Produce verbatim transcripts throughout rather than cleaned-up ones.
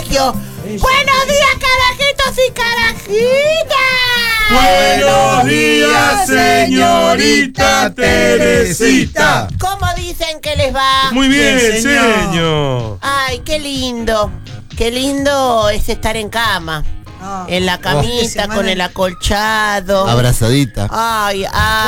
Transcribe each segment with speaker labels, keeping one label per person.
Speaker 1: colegio. ¡Buenos días, carajitos y carajitas!
Speaker 2: ¡Buenos días, señorita Teresita!
Speaker 1: ¿Cómo dicen que les va?
Speaker 2: Muy bien,
Speaker 3: Bien, señor.
Speaker 2: señor.
Speaker 1: Ay, qué lindo. Qué lindo es estar en cama.
Speaker 3: Ah,
Speaker 1: En la camita,
Speaker 3: semana-
Speaker 1: con el acolchado.
Speaker 4: Abrazadita.
Speaker 1: Ay,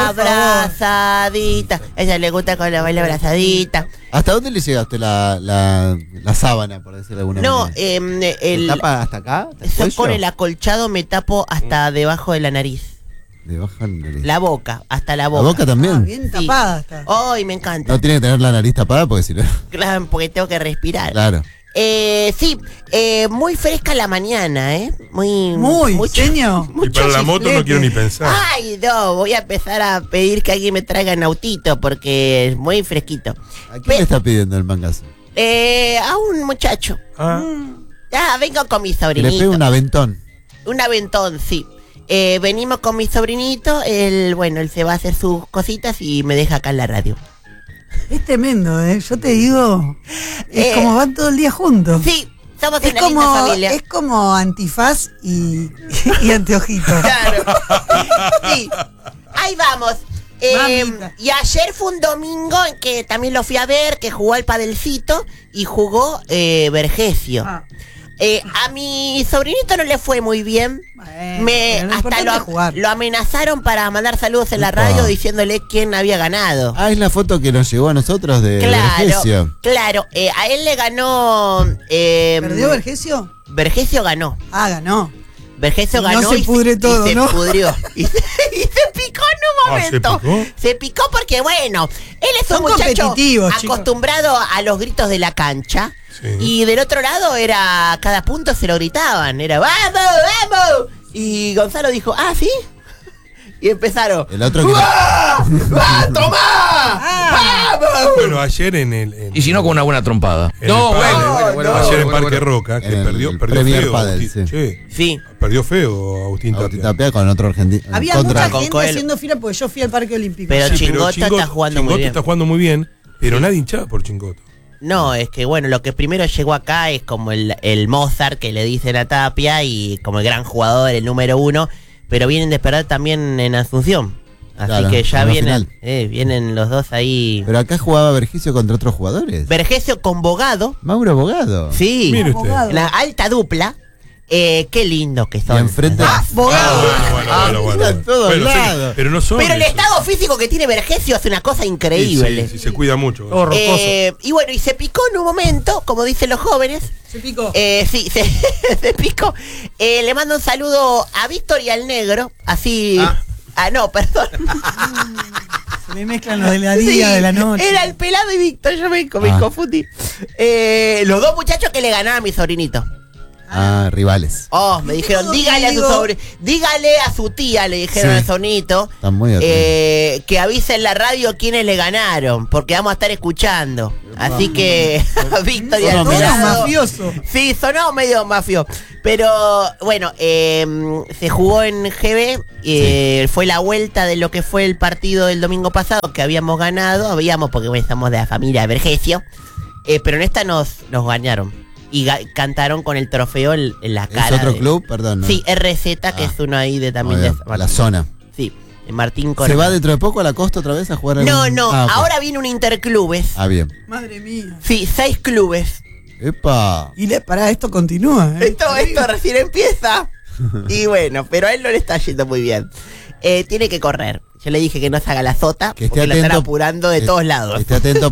Speaker 1: abrazadita. A ella le gusta con la baila abrazadita.
Speaker 4: ¿Hasta dónde le llegaste la, la, la sábana, por decirlo de alguna
Speaker 1: No,
Speaker 4: manera?
Speaker 1: eh, el,
Speaker 4: ¿Te tapa hasta acá? ¿Hasta el
Speaker 1: yo
Speaker 4: cuello?
Speaker 1: con el acolchado me tapo hasta debajo de la nariz.
Speaker 4: Debajo de la nariz.
Speaker 1: La boca, hasta la
Speaker 4: ¿La
Speaker 1: boca.
Speaker 4: boca también?
Speaker 3: Ah, bien
Speaker 1: Sí.
Speaker 3: tapada está.
Speaker 1: Ay, me encanta.
Speaker 4: No tiene que tener la nariz tapada porque si no...
Speaker 1: Claro, porque tengo que respirar.
Speaker 4: Claro.
Speaker 1: Eh, sí, eh, muy fresca la mañana, ¿eh? Muy,
Speaker 3: Muy,
Speaker 1: mucho-
Speaker 3: señor.
Speaker 2: Y
Speaker 1: mucho
Speaker 2: para la moto no
Speaker 3: chiflete.
Speaker 2: quiero ni pensar.
Speaker 1: Ay, no, voy a empezar a pedir que alguien me traiga en autito porque es muy fresquito.
Speaker 4: ¿A quién
Speaker 1: Pe-
Speaker 4: le está pidiendo el mangazo?
Speaker 1: Eh, a un muchacho.
Speaker 2: Ah,
Speaker 1: Ya, vengo con mi
Speaker 4: Que le
Speaker 1: sobrinito.
Speaker 4: pegue un aventón.
Speaker 1: Un aventón, sí. Eh, venimos con mi sobrinito, él, bueno, él se va a hacer sus cositas y me deja acá en la radio.
Speaker 3: Es tremendo, ¿eh? Yo te digo, es
Speaker 1: Eh,
Speaker 3: como van todo el día juntos.
Speaker 1: Sí, somos
Speaker 3: Es
Speaker 1: una linda
Speaker 3: como,
Speaker 1: familia.
Speaker 3: es como antifaz y, y anteojito.
Speaker 1: Claro. Sí, ahí vamos. Eh,
Speaker 3: Mamita.
Speaker 1: y ayer fue un domingo en que también lo fui a ver, que jugó al padelcito y jugó eh, Vergesio.
Speaker 3: Ah,
Speaker 1: Eh, a mi sobrinito no le fue muy bien.
Speaker 3: bueno,
Speaker 1: Me,
Speaker 3: pero lo
Speaker 1: hasta
Speaker 3: importante
Speaker 1: lo,
Speaker 3: es jugar.
Speaker 1: lo amenazaron para mandar saludos en la
Speaker 4: Epa.
Speaker 1: radio diciéndole quién había ganado.
Speaker 4: Ah, es la foto que nos llegó a nosotros de
Speaker 1: Claro,
Speaker 4: Vergesio.
Speaker 1: claro. Eh, a él le ganó. Eh,
Speaker 3: ¿Perdió Vergesio?
Speaker 1: Vergesio ganó.
Speaker 3: Ah, ganó.
Speaker 1: Vergesio
Speaker 3: Y no
Speaker 1: ganó
Speaker 3: se
Speaker 1: y,
Speaker 3: pudre
Speaker 1: y
Speaker 3: todo,
Speaker 1: se
Speaker 3: ¿no?
Speaker 1: pudrió. Y se, y se picó en un
Speaker 2: Ah, ¿se
Speaker 1: momento.
Speaker 2: picó?
Speaker 1: Se picó porque, bueno, él es un
Speaker 3: Son
Speaker 1: muchacho
Speaker 3: competitivos, chicos.
Speaker 1: acostumbrado a los gritos de la cancha.
Speaker 2: Sí.
Speaker 1: Y del otro lado era, cada punto se lo gritaban. Era, ¡vamos, vamos! Y Gonzalo dijo, ¿ah, sí? Y empezaron,
Speaker 4: El otro que...
Speaker 1: ¡ah! ¡Ah, tomá! ¡Vamos!
Speaker 2: bueno, ayer en el. en-
Speaker 5: Y si no, con una buena trompada.
Speaker 2: en
Speaker 5: No,
Speaker 2: el
Speaker 5: bueno,
Speaker 2: pádel,
Speaker 5: bueno, bueno,
Speaker 2: ayer
Speaker 5: bueno,
Speaker 2: en Parque
Speaker 5: bueno.
Speaker 2: Roca, que
Speaker 4: En el-
Speaker 2: perdió,
Speaker 4: el
Speaker 2: perdió
Speaker 4: Premier
Speaker 2: feo.
Speaker 4: Padel,
Speaker 2: Agustín.
Speaker 4: sí.
Speaker 2: Che,
Speaker 1: Sí.
Speaker 2: perdió feo Agustín
Speaker 4: Agustín
Speaker 2: Tapia.
Speaker 4: Tapia con otro argentino.
Speaker 3: Había
Speaker 4: contra.
Speaker 3: mucha
Speaker 1: Con
Speaker 3: gente
Speaker 1: Coelho.
Speaker 3: haciendo fila porque yo fui al Parque Olímpico.
Speaker 1: Pero
Speaker 2: Sí,
Speaker 1: Chingota está
Speaker 2: Chingota-
Speaker 1: jugando muy
Speaker 2: Chingota
Speaker 1: bien.
Speaker 2: está jugando muy bien, pero nadie hinchaba por Chingota.
Speaker 1: No, es que bueno, lo que primero llegó acá es como el, el Mozart que le dicen a Tapia y como el gran jugador, el número uno, pero vienen de esperar también en Asunción. Así
Speaker 4: Claro,
Speaker 1: que ya
Speaker 4: en la
Speaker 1: vienen,
Speaker 4: final.
Speaker 1: eh, vienen los dos ahí.
Speaker 4: Pero acá jugaba Vergesio contra otros jugadores.
Speaker 1: Vergesio con Bogado,
Speaker 4: Mauro Abogado.
Speaker 1: sí,
Speaker 2: Mire usted.
Speaker 3: Abogado.
Speaker 1: la alta dupla. Eh, qué lindo que
Speaker 4: Y
Speaker 1: son.
Speaker 4: enfrente...
Speaker 3: ¡Ah,
Speaker 2: Ah,
Speaker 3: Bogado!
Speaker 2: bueno, bueno, bueno, bueno.
Speaker 4: en todos
Speaker 2: Bueno, sí,
Speaker 4: lados.
Speaker 2: pero no son.
Speaker 1: Pero el
Speaker 2: esos.
Speaker 1: estado físico que tiene Vergesio es una cosa
Speaker 2: Sí,
Speaker 1: increíble.
Speaker 2: sí, sí, se cuida mucho.
Speaker 3: Oh, rocoso.
Speaker 1: Eh, y bueno, y se picó en un momento, como dicen los jóvenes.
Speaker 3: Se picó.
Speaker 1: Eh, sí, se, se picó. Eh, le mando un saludo a Víctor y al negro. Así. Ah,
Speaker 2: Ah.
Speaker 1: no, perdón.
Speaker 3: Se me mezclan los de la día,
Speaker 1: Sí,
Speaker 3: de la noche.
Speaker 1: Era el pelado y Víctor, yo me, me
Speaker 4: Ah.
Speaker 1: confundí. Eh, los dos muchachos que le ganaban a mi sobrinito.
Speaker 4: Ah, rivales.
Speaker 1: Oh, me dijeron,
Speaker 3: todo
Speaker 1: dígale a su
Speaker 3: digo-
Speaker 1: sobre, dígale a su tía, le dijeron
Speaker 4: Sí.
Speaker 1: al sonito,
Speaker 4: Están muy atentos.
Speaker 1: eh, que avise en la radio quiénes le ganaron, porque vamos a estar escuchando. Así que, a Víctor y al
Speaker 4: Sonó
Speaker 3: Todos
Speaker 1: pelado-
Speaker 3: mafioso.
Speaker 1: Sí, sonó medio mafio. Pero bueno, eh, se jugó en G B. Eh, Fue la vuelta de lo que fue el partido del domingo pasado, que habíamos ganado. Habíamos, porque bueno, estamos de la familia de Vergesio. Eh, pero en esta nos, nos ganaron. Y ga- cantaron con el trofeo en, en la cara.
Speaker 4: ¿Es otro
Speaker 1: de-
Speaker 4: club? Perdón. ¿no?
Speaker 1: Sí, R Z, que
Speaker 4: Ah.
Speaker 1: es uno ahí de también
Speaker 4: Muy
Speaker 1: de
Speaker 4: bien, la zona.
Speaker 1: Sí, de Martín
Speaker 4: ¿Se
Speaker 1: Correa.
Speaker 4: va dentro de poco a la costa otra vez a jugar?
Speaker 1: No,
Speaker 4: algún-
Speaker 1: no,
Speaker 4: Ah, ok.
Speaker 1: ahora viene un interclubes.
Speaker 4: Ah, bien.
Speaker 3: Madre mía.
Speaker 1: Sí, seis clubes.
Speaker 4: ¡Epa!
Speaker 3: Y le, pará, esto continúa. ¿eh?
Speaker 1: Esto, esto recién empieza. Y bueno, pero a él no le está yendo muy bien. Eh, tiene que correr. Yo le dije que no se haga la sota,
Speaker 4: Que esté
Speaker 1: porque la están
Speaker 4: atento.
Speaker 1: apurando de
Speaker 4: Que-
Speaker 1: todos lados.
Speaker 4: que esté atento